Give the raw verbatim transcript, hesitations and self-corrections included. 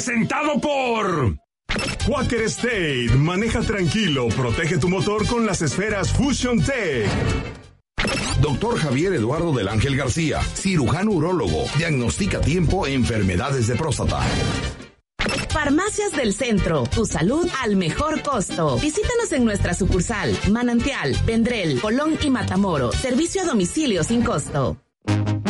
presentado por Quaker State. Maneja tranquilo, protege tu motor con las esferas Fusion Tech. Doctor Javier Eduardo del Ángel García, cirujano urólogo, diagnostica a tiempo enfermedades de próstata. Farmacias del Centro, tu salud al mejor costo. Visítanos en nuestra sucursal, Manantial, Vendrell, Colón y Matamoros. Servicio a domicilio sin costo.